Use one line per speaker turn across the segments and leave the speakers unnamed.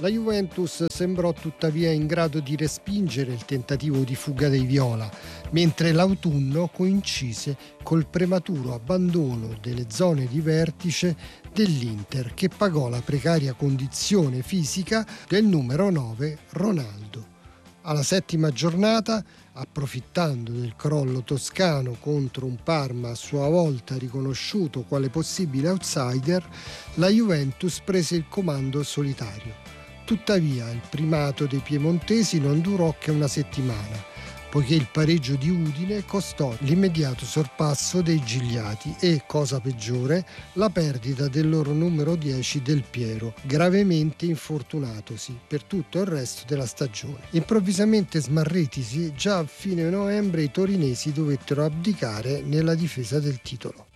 La Juventus sembrò tuttavia in grado di respingere il tentativo di fuga dei viola, mentre l'autunno coincise col prematuro abbandono delle zone di vertice dell'Inter, che pagò la precaria condizione fisica del numero 9 Ronaldo. Alla settima giornata, approfittando del crollo toscano contro un Parma a sua volta riconosciuto quale possibile outsider, la Juventus prese il comando solitario. Tuttavia il primato dei piemontesi non durò che una settimana, poiché il pareggio di Udine costò l'immediato sorpasso dei Gigliati e, cosa peggiore, la perdita del loro numero 10 Del Piero, gravemente infortunatosi per tutto il resto della stagione. Improvvisamente smarritisi, già a fine novembre i torinesi dovettero abdicare nella difesa del titolo.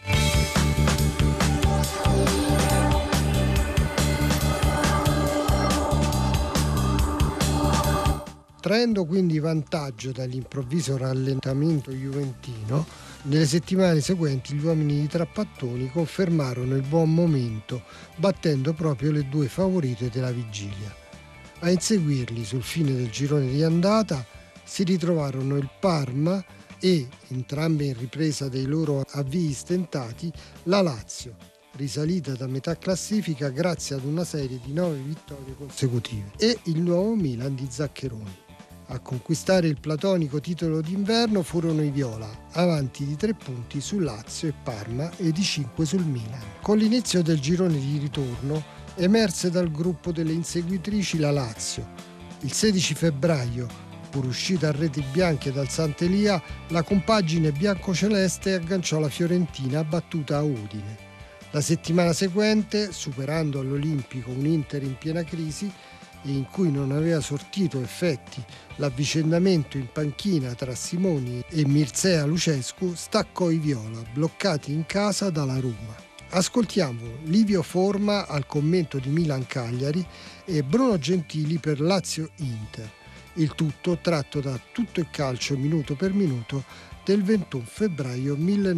Traendo quindi vantaggio dall'improvviso rallentamento juventino, nelle settimane seguenti gli uomini di Trapattoni confermarono il buon momento, battendo proprio le due favorite della vigilia. A inseguirli sul fine del girone di andata si ritrovarono il Parma e, entrambe in ripresa dei loro avvii stentati, la Lazio, risalita da metà classifica grazie ad una serie di 9 vittorie consecutive, e il nuovo Milan di Zaccheroni. A conquistare il platonico titolo d'inverno furono i viola, avanti di 3 punti su Lazio e Parma e di 5 sul Milan. Con l'inizio del girone di ritorno emerse dal gruppo delle inseguitrici la Lazio. Il 16 febbraio, pur uscita a reti bianche dal Sant'Elia, la compagine biancoceleste agganciò la Fiorentina battuta a Udine. La settimana seguente, superando all'Olimpico un Inter in piena crisi, e in cui non aveva sortito effetti l'avvicendamento in panchina tra Simoni e Mircea Lucescu, staccò i viola, bloccati in casa dalla Roma. Ascoltiamo Livio Forma al commento di Milan-Cagliari e Bruno Gentili per Lazio-Inter. Il tutto tratto da Tutto il calcio minuto per minuto del 21 febbraio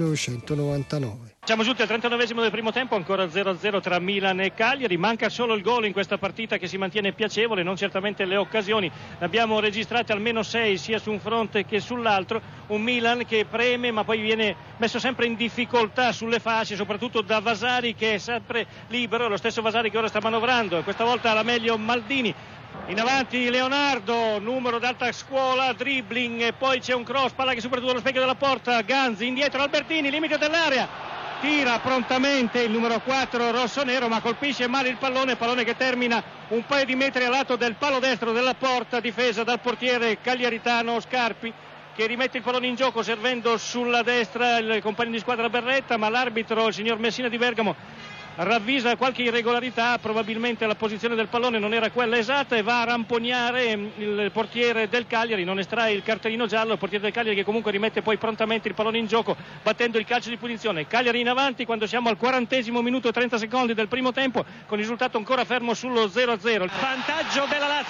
1999.
Siamo giunti al 39esimo del primo tempo, ancora 0-0 tra Milan e Cagliari. Manca solo il gol in questa partita che si mantiene piacevole, non certamente le occasioni. Ne abbiamo registrate almeno 6 sia su un fronte che sull'altro. Un Milan che preme ma poi viene messo sempre in difficoltà sulle fasce, soprattutto da Vasari che è sempre libero, lo stesso Vasari che ora sta manovrando. Questa volta la meglio Maldini. In avanti Leonardo, numero d'alta scuola, dribbling e poi c'è un cross, palla che supera tutto lo specchio della porta. Ganzi indietro, Albertini, limite dell'area, tira prontamente il numero 4 rossonero ma colpisce male il pallone che termina un paio di metri a lato del palo destro della porta, difesa dal portiere cagliaritano Scarpi, che rimette il pallone in gioco servendo sulla destra il compagno di squadra Berretta, ma l'arbitro, il signor Messina di Bergamo, ravvisa qualche irregolarità, probabilmente la posizione del pallone non era quella esatta e va a rampognare il portiere del Cagliari, non estrae il cartellino giallo, il portiere del Cagliari che comunque rimette poi prontamente il pallone in gioco battendo il calcio di punizione. Cagliari in avanti quando siamo al 40esimo minuto e 30 secondi del primo tempo, con il risultato ancora fermo sullo 0-0. Vantaggio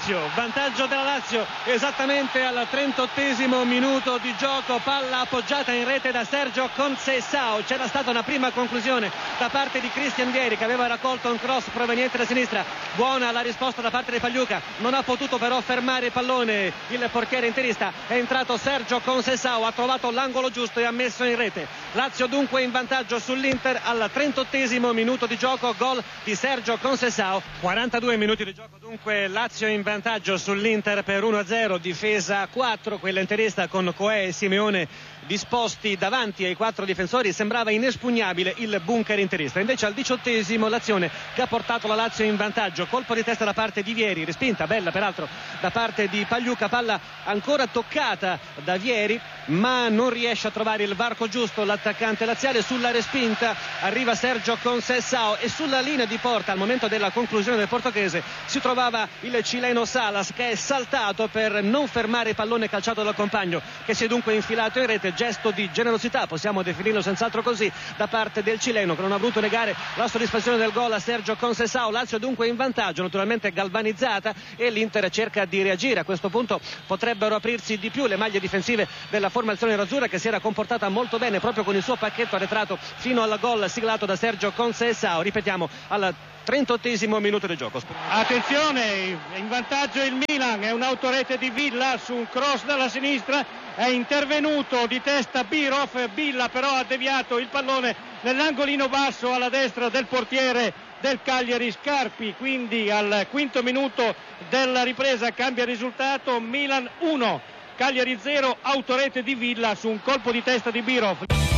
della Lazio esattamente al 38esimo minuto di gioco, palla appoggiata in rete da Sergio Conceição. C'era stata una prima conclusione da parte di Christian Vieri che aveva raccolto un cross proveniente da sinistra, buona la risposta da parte di Pagliuca, non ha potuto però fermare il pallone il portiere interista, è entrato Sergio Conceição, ha trovato l'angolo giusto e ha messo in rete. Lazio dunque in vantaggio sull'Inter al 38esimo minuto di gioco, gol di Sergio Conceição. 42 minuti di gioco dunque, Lazio in vantaggio sull'Inter per 1-0, difesa 4, quella interista con Coè e Simeone disposti davanti ai 4 difensori, sembrava inespugnabile il bunker interista. Invece al 18esimo l'azione che ha portato la Lazio in vantaggio, colpo di testa da parte di Vieri, respinta bella peraltro da parte di Pagliuca, palla ancora toccata da Vieri ma non riesce a trovare il varco giusto l'attaccante laziale. Sulla respinta arriva Sergio Conceição e sulla linea di porta al momento della conclusione del portoghese si trovava il cileno Salas, che è saltato per non fermare il pallone calciato dal compagno, che si è dunque infilato in rete. Gesto di generosità, possiamo definirlo senz'altro così, da parte del cileno, che non ha voluto negare la soddisfazione del gol a Sergio Conceição. Lazio dunque in vantaggio, naturalmente galvanizzata, e l'Inter cerca di reagire. A questo punto potrebbero aprirsi di più le maglie difensive della formazione nerazzurra, che si era comportata molto bene proprio con il suo pacchetto arretrato fino al gol siglato da Sergio Conceição. Ripetiamo, al
38esimo minuto di gioco.
Attenzione, in vantaggio il Milan, è un'autorete di Villa su un cross dalla sinistra, è intervenuto di testa Birov, Villa però ha deviato il pallone nell'angolino basso alla destra del portiere del Cagliari Scarpi, quindi al quinto minuto della ripresa cambia risultato, Milan 1, Cagliari 0, autorete di Villa su un colpo di testa di Birov.